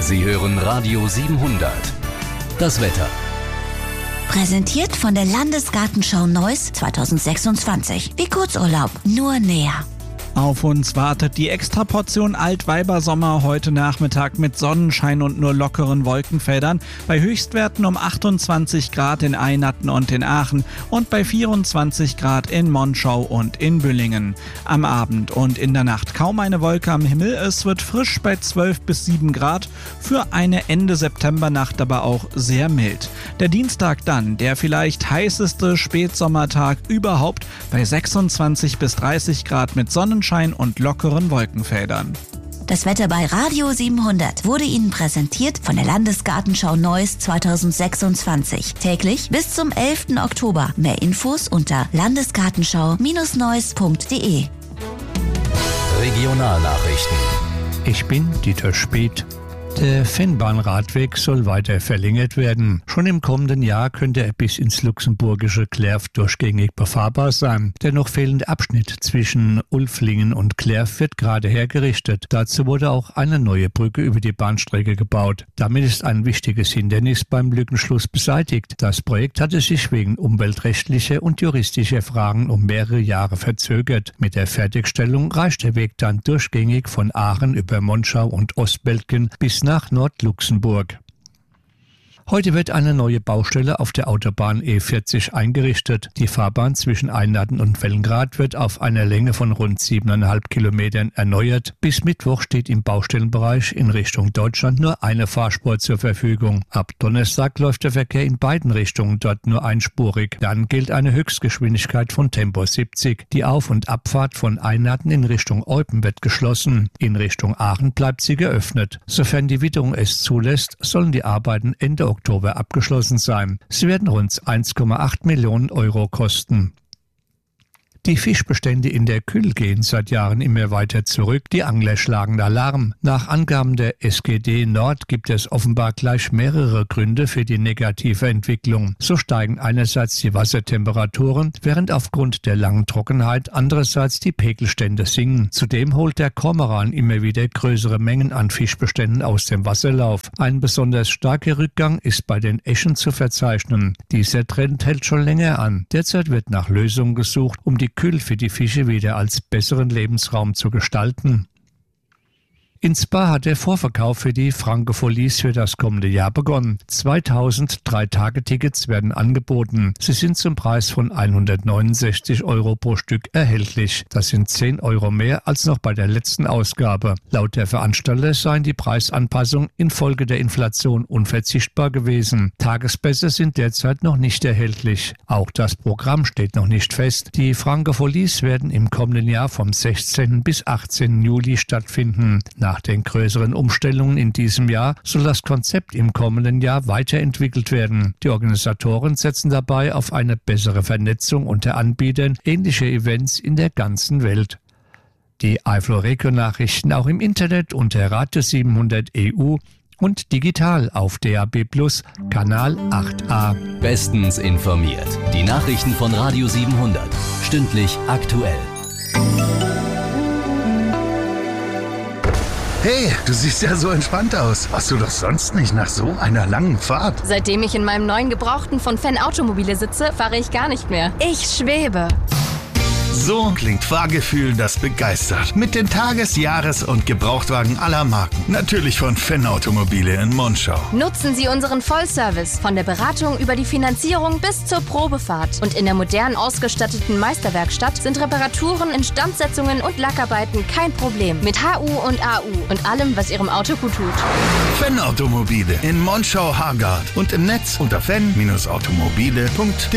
Sie hören Radio 700. Das Wetter. Präsentiert von der Landesgartenschau Neuss 2026. Wie Kurzurlaub, nur näher. Auf uns wartet die Extraportion Altweibersommer heute Nachmittag mit Sonnenschein und nur lockeren Wolkenfeldern bei Höchstwerten um 28 Grad in Eynatten und in Aachen und bei 24 Grad in Monschau und in Büllingen. Am Abend und in der Nacht kaum eine Wolke am Himmel, es wird frisch bei 12 bis 7 Grad, für eine Ende Septembernacht aber auch sehr mild. Der Dienstag dann, der vielleicht heißeste Spätsommertag überhaupt bei 26 bis 30 Grad mit Sonnenschein und lockeren Wolkenfeldern. Das Wetter bei Radio 700 wurde Ihnen präsentiert von der Landesgartenschau Neuss 2026. Täglich bis zum 11. Oktober. Mehr Infos unter landesgartenschau-neuss.de. Regionalnachrichten. Ich bin Dieter Speth. Der Fennbahnradweg soll weiter verlängert werden. Schon im kommenden Jahr könnte er bis ins luxemburgische Clerf durchgängig befahrbar sein. Der noch fehlende Abschnitt zwischen Ulflingen und Clerf wird gerade hergerichtet. Dazu wurde auch eine neue Brücke über die Bahnstrecke gebaut. Damit ist ein wichtiges Hindernis beim Lückenschluss beseitigt. Das Projekt hatte sich wegen umweltrechtlicher und juristischer Fragen um mehrere Jahre verzögert. Mit der Fertigstellung reicht der Weg dann durchgängig von Aachen über Monschau und Ostbeltgen bis nach Nordluxemburg. Heute wird eine neue Baustelle auf der Autobahn E40 eingerichtet. Die Fahrbahn zwischen Eynatten und Wellengrad wird auf einer Länge von rund 7,5 Kilometern erneuert. Bis Mittwoch steht im Baustellenbereich in Richtung Deutschland nur eine Fahrspur zur Verfügung. Ab Donnerstag läuft der Verkehr in beiden Richtungen dort nur einspurig. Dann gilt eine Höchstgeschwindigkeit von Tempo 70. Die Auf- und Abfahrt von Eynatten in Richtung Eupen wird geschlossen. In Richtung Aachen bleibt sie geöffnet. Sofern die Witterung es zulässt, sollen die Arbeiten Ende Oktober abgeschlossen sein. Sie werden rund 1,8 Millionen Euro kosten. Die Fischbestände in der Kühl gehen seit Jahren immer weiter zurück. Die Angler schlagen Alarm. Nach Angaben der SGD Nord gibt es offenbar gleich mehrere Gründe für die negative Entwicklung. So steigen einerseits die Wassertemperaturen, während aufgrund der langen Trockenheit andererseits die Pegelstände sinken. Zudem holt der Kormoran immer wieder größere Mengen an Fischbeständen aus dem Wasserlauf. Ein besonders starker Rückgang ist bei den Äschen zu verzeichnen. Dieser Trend hält schon länger an. Derzeit wird nach Lösungen gesucht, um die Kühl für die Fische wieder als besseren Lebensraum zu gestalten. In Spa hat der Vorverkauf für die Francofolies für das kommende Jahr begonnen. 2000 3-Tage-Tickets werden angeboten. Sie sind zum Preis von 169 Euro pro Stück erhältlich. Das sind 10 Euro mehr als noch bei der letzten Ausgabe. Laut der Veranstalter seien die Preisanpassungen infolge der Inflation unverzichtbar gewesen. Tagespässe sind derzeit noch nicht erhältlich. Auch das Programm steht noch nicht fest. Die Francofolies werden im kommenden Jahr vom 16. bis 18. Juli stattfinden. Nach den größeren Umstellungen in diesem Jahr soll das Konzept im kommenden Jahr weiterentwickelt werden. Die Organisatoren setzen dabei auf eine bessere Vernetzung unter Anbietern ähnlicher Events in der ganzen Welt. Die Eifel-Regio-Nachrichten auch im Internet unter Radio 700 EU und digital auf DAB+ Kanal 8a. Bestens informiert. Die Nachrichten von Radio 700. Stündlich aktuell. Hey, du siehst ja so entspannt aus. Warst du doch sonst nicht nach so einer langen Fahrt? Seitdem ich in meinem neuen Gebrauchten von Fenn Automobile sitze, fahre ich gar nicht mehr. Ich schwebe. So klingt Fahrgefühl, das begeistert. Mit den Tages-, Jahres- und Gebrauchtwagen aller Marken. Natürlich von Fenn Automobile in Monschau. Nutzen Sie unseren Vollservice. Von der Beratung über die Finanzierung bis zur Probefahrt. Und in der modern ausgestatteten Meisterwerkstatt sind Reparaturen, Instandsetzungen und Lackarbeiten kein Problem. Mit HU und AU und allem, was Ihrem Auto gut tut. Fenn Automobile in Monschau-Hargard und im Netz unter fenn-automobile.de.